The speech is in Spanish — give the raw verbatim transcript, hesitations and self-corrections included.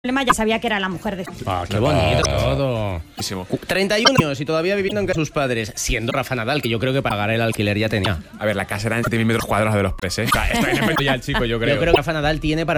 ya sabía que era la mujer de... Ah, qué bonito todo. treinta y uno años y todavía viviendo en casa de sus padres, siendo Rafa Nadal, que yo creo que pagar el alquiler ya tenía. A ver, la casa era en siete mil metros cuadrados de los P S, ¿eh? O sea, está en efecto ya el chico, yo creo. Yo creo que Rafa Nadal tiene para